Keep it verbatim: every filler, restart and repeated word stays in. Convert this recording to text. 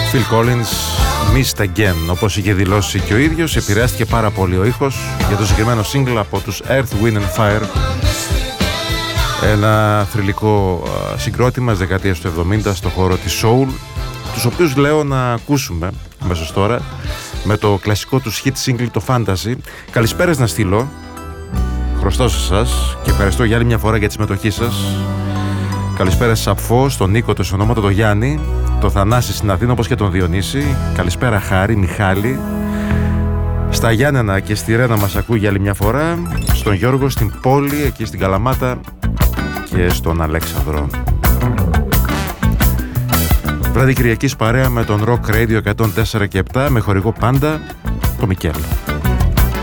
Phil Collins, Missed Again, όπως είχε δηλώσει και ο ίδιος. Επηρεάστηκε πάρα πολύ ο ήχος για το συγκεκριμένο single από τους Earth, Wind and Fire, ένα θρυλικό συγκρότημα της δεκαετίας του εβδομήντα στο χώρο της soul, τους οποίους λέω να ακούσουμε αμέσως τώρα με το κλασικό τους hit single, το Fantasy. Καλησπέρας να στείλω, χρωστώ σε εσάς και ευχαριστώ για άλλη μια φορά για τη συμμετοχή σας. Καλησπέρα σε Σαφώ, στον Νίκο, το ονόματο, τον Γιάννη, το Θανάση στην Αθήνα, όπως και τον Διονύση. Καλησπέρα Χάρη, Μιχάλη. Στα Γιάννενα και στη Ρένα μας ακούει για άλλη μια φορά. Στον Γιώργο, στην Πόλη, εκεί στην Καλαμάτα και στον Αλέξανδρο. Βράδυ Κυριακής παρέα με τον Rock Radio εκατόν τέσσερα και επτά, με χορηγό πάντα το Μικέλ.